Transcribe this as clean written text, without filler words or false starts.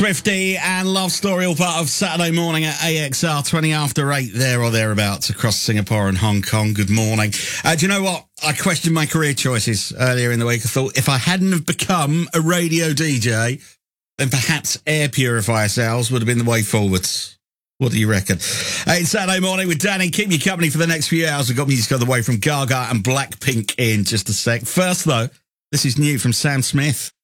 Thrifty and Love Story, all part of Saturday morning at AXR, 20 after 8, there or thereabouts, across Singapore and Hong Kong. Good morning. Do you know what? I questioned my career choices earlier in the week. I thought if I hadn't have become a radio DJ, then perhaps air purifier sales would have been the way forwards. What do you reckon? It's Saturday morning with Danny. Keep you company for the next few hours. We've got music on the way from Gaga and Blackpink in just a sec. First, though, this is new from Sam Smith.